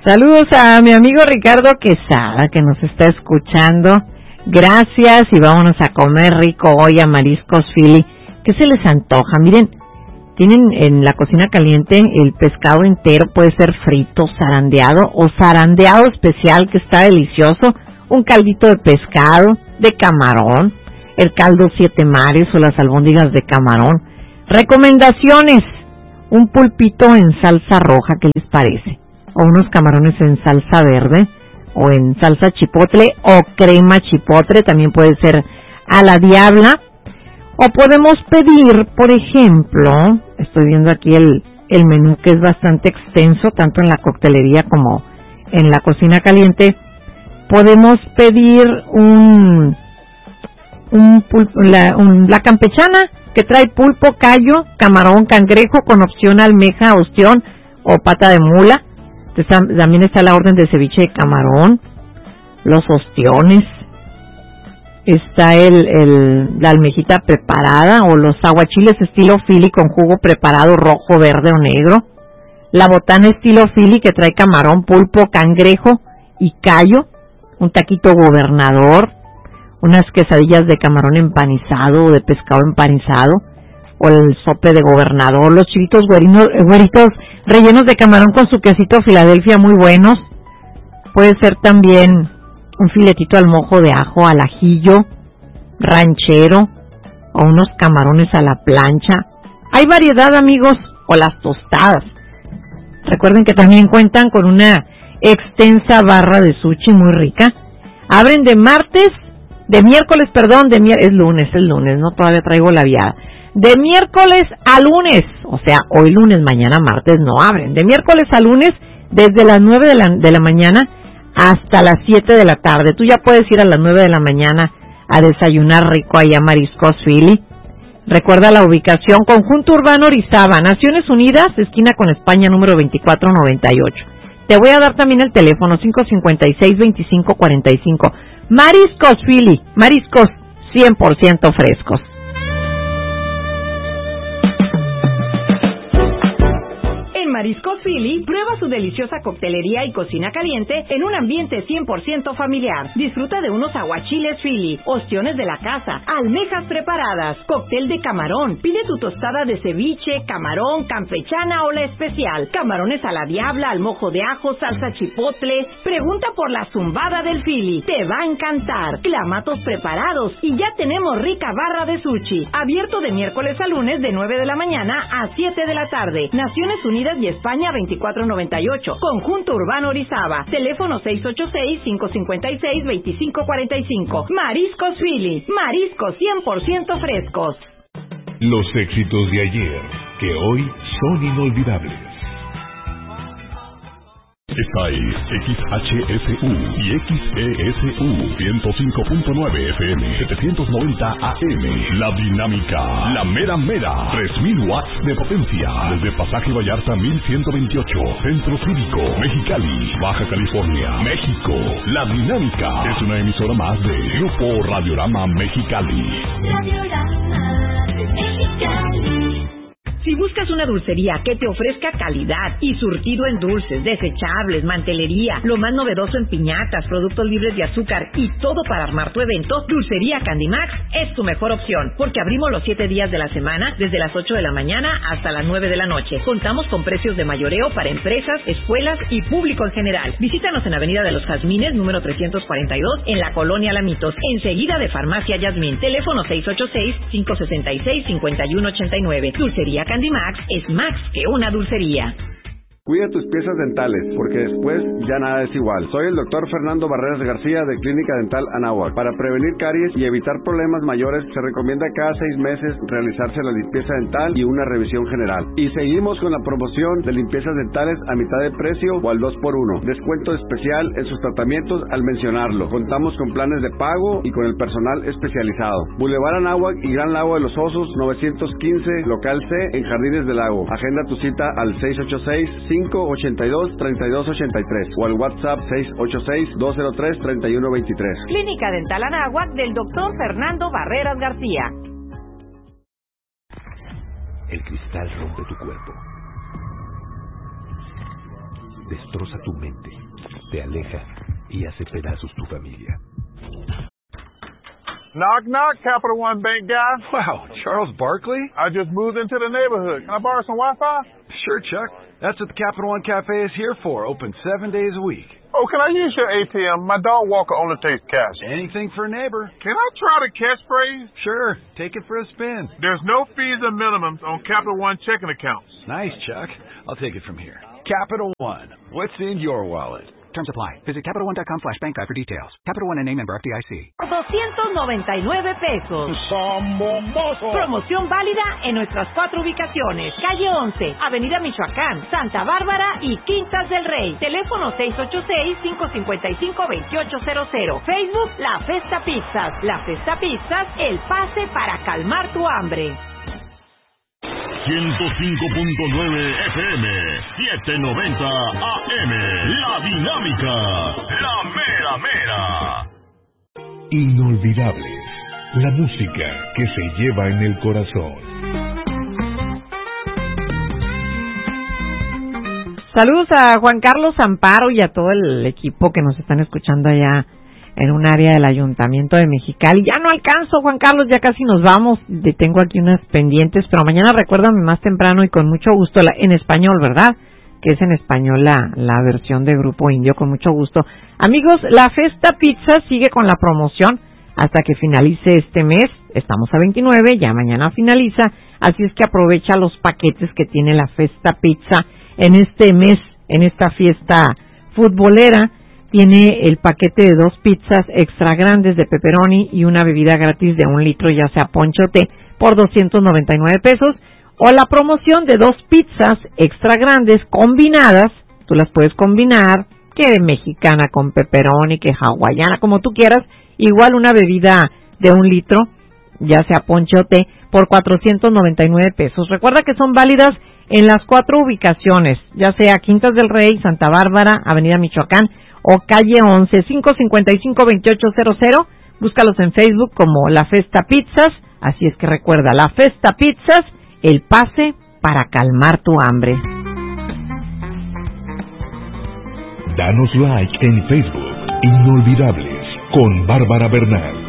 Saludos a mi amigo Ricardo Quesada, que nos está escuchando. Gracias, y vámonos a comer rico hoy a Mariscos Philly. ¿Qué se les antoja? Miren, tienen en la cocina caliente el pescado entero, puede ser frito, zarandeado o zarandeado especial, que está delicioso. Un caldito de pescado, de camarón, el caldo siete mares o las albóndigas de camarón. Recomendaciones: un pulpito en salsa roja, ¿qué les parece? O unos camarones en salsa verde, o en salsa chipotle, o crema chipotle, también puede ser a la diabla. O podemos pedir, por ejemplo, estoy viendo aquí el menú, que es bastante extenso, tanto en la coctelería como en la cocina caliente. Podemos pedir la campechana, que trae pulpo, callo, camarón, cangrejo, con opción almeja, ostión o pata de mula. También está la orden de ceviche de camarón, los ostiones, está la almejita preparada o los aguachiles estilo Philly con jugo preparado rojo, verde o negro, la botana estilo Philly que trae camarón, pulpo, cangrejo y callo, un taquito gobernador, unas quesadillas de camarón empanizado o de pescado empanizado, o el sope de gobernador, los chilitos güeritos rellenos de camarón con su quesito Filadelfia muy buenos. Puede ser también un filetito al mojo de ajo, al ajillo, ranchero, o unos camarones a la plancha. Hay variedad, amigos, o las tostadas. Recuerden que también cuentan con una extensa barra de sushi muy rica. Abren es lunes, no, todavía traigo la viada. De miércoles a lunes, o sea, hoy lunes, mañana martes no abren. De miércoles a lunes, desde las 9 de la mañana hasta las 7 de la tarde. Tú ya puedes ir a las 9 de la mañana a desayunar rico allá a Mariscos Philly. Recuerda la ubicación: Conjunto Urbano Orizaba, Naciones Unidas, esquina con España, número 2498. Te voy a dar también el teléfono, 556-2545. Mariscos Philly, mariscos 100% frescos. Mariscos Philly, prueba su deliciosa coctelería y cocina caliente en un ambiente 100% familiar. Disfruta de unos aguachiles Philly, ostiones de la casa, almejas preparadas, cóctel de camarón. Pide tu tostada de ceviche, camarón, campechana o la especial. Camarones a la diabla, al mojo de ajo, salsa chipotle. Pregunta por la zumbada del Philly. Te va a encantar. Clamatos preparados y ya tenemos rica barra de sushi. Abierto de miércoles a lunes de 9 de la mañana a 7 de la tarde. Naciones Unidas y España 2498. Conjunto Urbano Orizaba. Teléfono 686-556-2545. Mariscos Philly. Mariscos 100% frescos. Los éxitos de ayer, que hoy son inolvidables. Esta es XHSU y XESU 105.9 FM 790 AM. La dinámica, la mera mera, 3000 watts de potencia. Desde Pasaje Vallarta 1128, Centro Cívico, Mexicali, Baja California, México. La dinámica es una emisora más de Grupo Radiorama Mexicali. Radiorama Mexicali. Si buscas una dulcería que te ofrezca calidad y surtido en dulces, desechables, mantelería, lo más novedoso en piñatas, productos libres de azúcar y todo para armar tu evento, Dulcería Candimax es tu mejor opción, porque abrimos los 7 días de la semana, desde las 8 de la mañana hasta las 9 de la noche. Contamos con precios de mayoreo para empresas, escuelas y público en general. Visítanos en Avenida de los Jazmines, número 342, en la Colonia Lamitos, enseguida de Farmacia Yasmín. Teléfono 686-566-5189. Dulcería Candimax es más que una dulcería. Cuida tus piezas dentales, porque después ya nada es igual. Soy el doctor Fernando Barreras García de Clínica Dental Anáhuac. Para prevenir caries y evitar problemas mayores, se recomienda cada 6 meses realizarse la limpieza dental y una revisión general. Y seguimos con la promoción de limpiezas dentales a mitad de precio o al 2x1. Descuento especial en sus tratamientos al mencionarlo. Contamos con planes de pago y con el personal especializado. Boulevard Anáhuac y Gran Lago de los Osos, 915, local C, en Jardines del Lago. Agenda tu cita al 686-582-3283 o al WhatsApp 686-203-3123. Clínica Dental Anáhuac del doctor Fernando Barreras García. El cristal rompe tu cuerpo. destroza tu mente, te aleja y hace pedazos tu familia. Knock, knock, Capital One Bank guy. Wow, Charles Barkley? I just moved into the neighborhood. Can I borrow some Wi-Fi? Sure, Chuck. That's what the Capital One Cafe is here for, open 7 days a week. Oh, can I use your ATM? My dog walker only takes cash. Anything for a neighbor. Can I try the catchphrase? Sure, take it for a spin. There's no fees or minimums on Capital One checking accounts. Nice, Chuck. I'll take it from here. Capital One. What's in your wallet? Terms apply. Visit CapitalOne.com/bankguide for details. Capital One, a member FDIC. Por 299 pesos. Son bombosos. Promoción válida en nuestras 4 ubicaciones. Calle 11, Avenida Michoacán, Santa Bárbara y Quintas del Rey. Teléfono 686-555-2800. Facebook, La Festa Pizzas. La Festa Pizzas, el pase para calmar tu hambre. 105.9 FM, 790 AM, La Dinámica, la mera mera. Inolvidables, la música que se lleva en el corazón. Saludos a Juan Carlos Amparo y a todo el equipo que nos están escuchando allá en un área del Ayuntamiento de Mexicali. Ya no alcanzo, Juan Carlos, ya casi nos vamos. Tengo aquí unas pendientes, pero mañana recuérdame más temprano y con mucho gusto, en español, ¿verdad? Que es en español la versión de Grupo Indio, con mucho gusto. Amigos, la Festa Pizza sigue con la promoción hasta que finalice este mes. Estamos a 29, ya mañana finaliza, así es que aprovecha los paquetes que tiene la Festa Pizza en este mes, en esta fiesta futbolera. Tiene el paquete de 2 pizzas extra grandes de pepperoni y una bebida gratis de 1 litro, ya sea ponche o té, por 299 pesos. O la promoción de 2 pizzas extra grandes combinadas, tú las puedes combinar, que mexicana con pepperoni, que hawaiana, como tú quieras. Igual una bebida de 1 litro, ya sea ponche o té, por 499 pesos. Recuerda que son válidas en las 4 ubicaciones, ya sea Quintas del Rey, Santa Bárbara, Avenida Michoacán, o calle 11, 555-2800. Búscalos en Facebook como La Festa Pizzas. Así es que recuerda, La Festa Pizzas, el pase para calmar tu hambre. Danos like en Facebook. Inolvidables con Bárbara Bernal.